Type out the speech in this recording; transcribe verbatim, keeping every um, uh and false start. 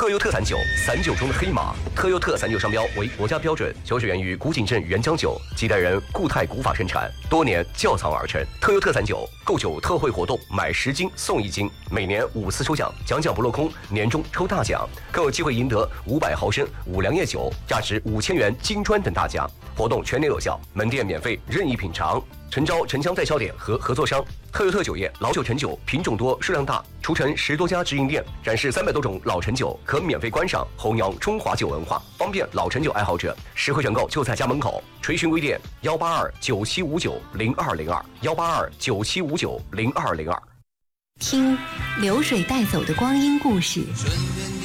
特优特散酒，散酒中的黑马。特优特散酒商标为国家标准，酒水源于古井镇原浆酒，几代人固态古法生产，多年窖藏而成。特优特散酒购酒特惠活动，买十斤送一斤，每年五次抽奖，奖奖不落空，年终抽大奖，更有机会赢得五百毫升五粮液酒，价值五千元金砖等大奖。活动全年有效，门店免费任意品尝。诚招城乡代销点和合作商。特优特酒业老酒陈酒品种多数量大，除城十多家直营店，展示三百多种老陈酒，可免费观赏弘扬中华酒文化，方便老陈酒爱好者。实惠选购就在家门口。垂询微店幺八二九七五九零二零二幺八二九七五九零二零二。 听流水带走的光阴故事。